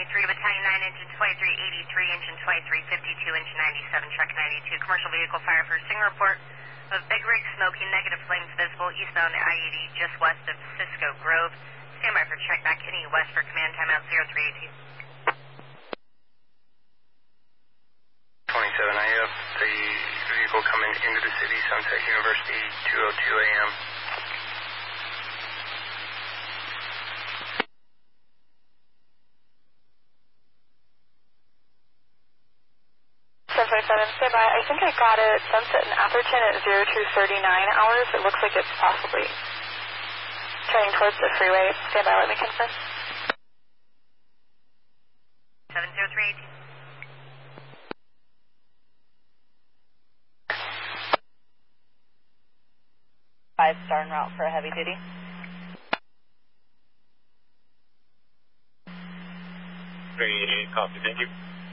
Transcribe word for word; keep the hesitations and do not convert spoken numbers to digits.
twenty-three, Battalion nine, engine twenty-three eighty-three, engine twenty-three fifty-two, engine ninety-seven, truck ninety-two, commercial vehicle fire first. Single report of big rig smoking, negative flames visible eastbound I eighty just west of Cisco Grove. Stand by for check back any west for command timeout zero three eighteen. twenty-seven, I have the vehicle coming into the city, Sunset University, two oh two A M seven forty-seven, stand by. I think I got it. Sunset in Atherton at zero two thirty-nine hours. It looks like it's possibly turning towards the freeway. Stand by, let me confirm. seven zero three eighteen. Five star en route for a heavy duty. three eighty-eight, copy, thank you.